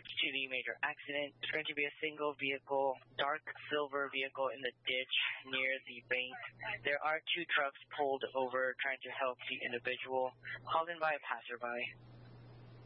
to the major accident. There's going to be a single vehicle, dark silver vehicle in the ditch near the bank. There are two trucks pulled over trying to help the individual, called in by a passerby.